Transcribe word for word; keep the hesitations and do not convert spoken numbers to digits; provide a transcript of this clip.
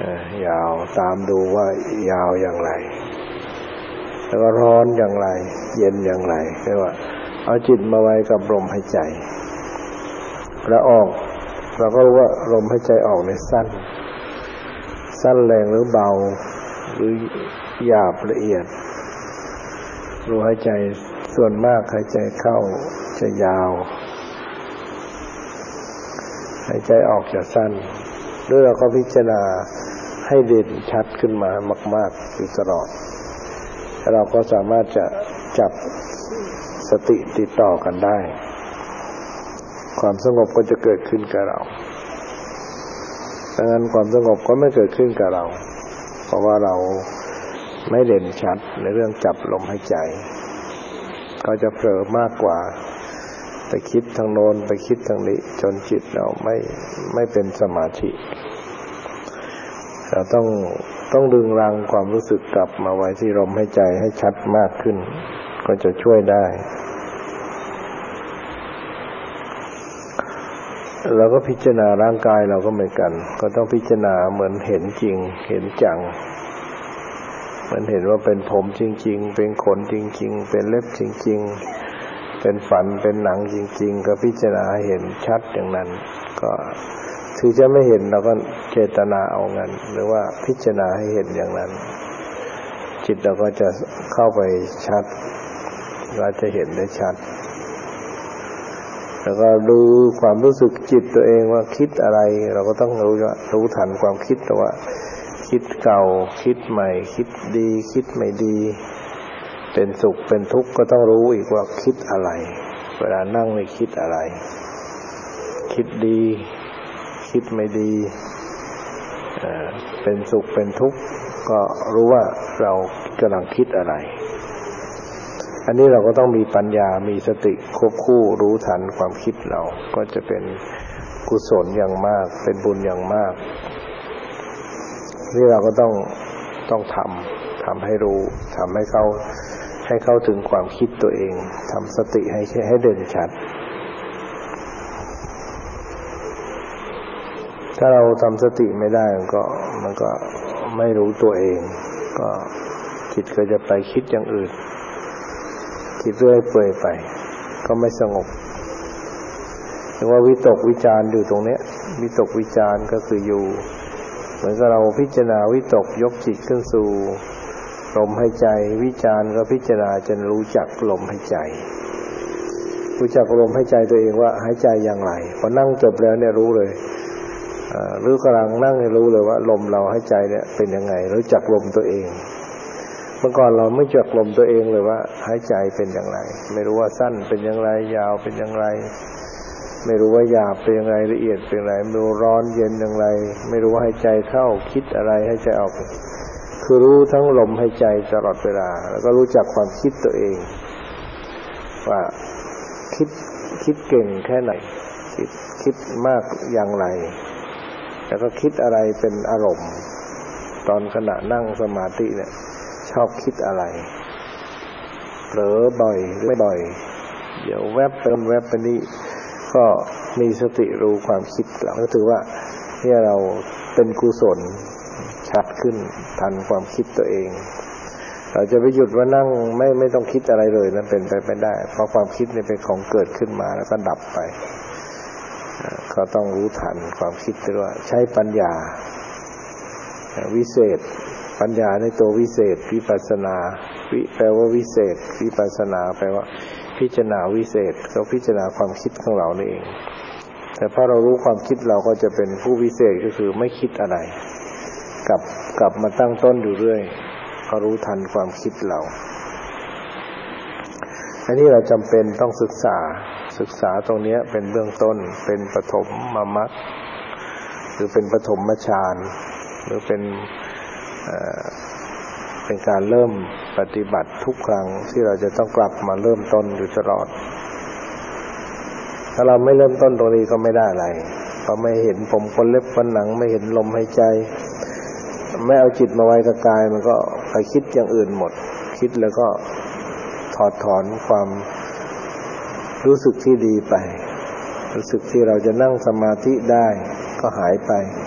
ยาวตามดูว่ายาวอย่างไรแล้วก็ร้อนอย่างไรเย็นอย่างไรเรียกว่าเอาจิตมาไว้กับลมหายใจแล้วออกเราก็รู้ว่าลมหายใจออกในสั้นสั้นแรงหรือเบาหรือหยาบละเอียดรู้หายใจส่วนมากหายใจเข้าจะยาวหายใจออกจะสั้นด้วยเราก็พิจารณาให้เด่นชัดขึ้นมามากๆอยู่ตลอดเราก็สามารถจะจับสติติดต่อกันได้ความสงบก็จะเกิดขึ้นกับเราดังนั้นความสงบก็ไม่เกิดขึ้นกับเราเพราะว่าเราไม่เด่นชัดในเรื่องจับลมหายใจก็จะเผลอมากกว่าไปคิดทางโน้นไปคิดทางนี้จนจิตเราไม่ไม่เป็นสมาธิเราต้องต้องดึงรังความรู้สึกกลับมาไว้ที่ลมหายใจให้ชัดมากขึ้นก็จะช่วยได้เราก็พิจารณาร่างกายเราก็เหมือนกันก็ต้องพิจารณาเหมือนเห็นจริงเห็นจังเหมือนเห็นว่าเป็นผมจริงๆเป็นขนจริงๆเป็นเล็บจริงๆเป็นฟันเป็นหนังจริงๆก็พิจารณาเห็นชัดอย่างนั้นก็ถือจะไม่เห็นเราก็เจตนาเอางั้นหรือว่าพิจารณาให้เห็นอย่างนั้นจิตเราก็จะเข้าไปชัดเราจะเห็นได้ชัดแล้วก็ดูความรู้สึกจิตตัวเองว่าคิดอะไรเราก็ต้องรู้ว่ารู้ทันความคิดว่าคิดเก่าคิดใหม่คิดดีคิดไม่ดีเป็นสุขเป็นทุกข์ก็ต้องรู้อีกว่าคิดอะไรเวลานั่งไม่คิดอะไรคิดดีคิดไม่ดีเอ่อเป็นสุขเป็นทุกข์ก็รู้ว่าเรากำลังคิดอะไรอันนี้เราก็ต้องมีปัญญามีสติควบคู่รู้ทันความคิดเราก็จะเป็นกุศลอย่างมากเป็นบุญอย่างมากนี่เราก็ต้องต้องทำทำให้รู้ทำให้เขาให้เข้าถึงความคิดตัวเองทำสติให้ให้เด่นชัดถ้าเราทำสติไม่ได้มันก็มันก็ไม่รู้ตัวเองก็จิตก็จะไปคิดอย่างอื่นคิดเรื่อยเปื่อยไปก็ไม่สงบถึงว่าวิตกวิจารอยู่ตรงเนี้ยวิตกวิจารก็คืออยู่เหมือนกับเราพิจารณาวิตกยกจิตขึ้นสู่ลมหายใจวิจารก็พิจารณาจนรู้จักลมหายใจรู้จักลมหายใจตัวเองว่าหายใจอย่างไรพอนั่งจบแล้วเนี่ยรู้เลยหรือกำลังนั่งให้รู้เลยว่าลมเราหายใจเนี่ยเป็นยังไงรู้จักลมตัวเองเมื่อก่อนเราไม่จักลมตัวเองเลยว่าหายใจเป็นอย่างไรไม่รู้ว่าสั้นเป็นอย่างไรยาวเป็นอย่างไรไม่รู้ว่าหยาบเป็นอย่างไรละเอียดเป็นอย่างไรไม่รู้ร้อนเย็นอย่างไรไม่รู้ว่าหายใจเข้าคิดอะไรหายใจออกคือรู้ทั้งลมหายใจตลอดเวลาแล้วก็รู้จักความคิดตัวเองว่าคิดคิดเก่งแค่ไหนคิดคิดมากอย่างไรแล้วก็คิดอะไรเป็นอารมณ์ตอนขณะนั่งสมาธิเนี่ยชอบคิดอะไรเผลอบ่อยไม่บ่อยเดี๋ยวแวบไปแวบไปนี่ก็มีสติรู้ความคิดเราก็ถือว่าเนี่ยเราเป็นกุศลชัดขึ้นทันความคิดตัวเองเราจะไปหยุดว่านั่งไม่ไม่ต้องคิดอะไรเลยนั่นเป็นไปไม่ได้เพราะความคิดเนี่ยเป็นของเกิดขึ้นมาแล้วก็ดับไปก็ต้องรู้ทันความคิดด้วยใช้ปัญญาวิเศษปัญญาในตัววิเศษวิปัสสนาวิแปลว่าวิเศษวิปัสสนาแปลว่าพิจารณาวิเศษก็พิจารณาความคิดของเรานี่เองแต่พอเรารู้ความคิดเราก็จะเป็นผู้วิเศษก็คือไม่คิดอะไรกลับกลับมาตั้งต้นอยู่เรื่อยก็รู้ทันความคิดเราอันนี้เราจำเป็นต้องศึกษาศึกษาตรงนี้เป็นเบื้องต้นเป็นปฐมมรรคหรือเป็นปฐมฌานหรือเป็นเอ่อเป็นการเริ่มปฏิบัติทุกครั้งที่เราจะต้องกลับมาเริ่มต้นอยู่ตลอดถ้าเราไม่เริ่มต้นตรงนี้ก็ไม่ได้อะไรเพราะไม่เห็นผมขนเล็บฟันหนังไม่เห็นลมหายใจไม่เอาจิตมาไว้กับกายมันก็ไปคิดอย่างอื่นหมดคิดแล้วก็ถอดถอนความรู้สึกที่ดีไปรู้สึกที่เราจะนั่งสมาธิได้ก็หายไป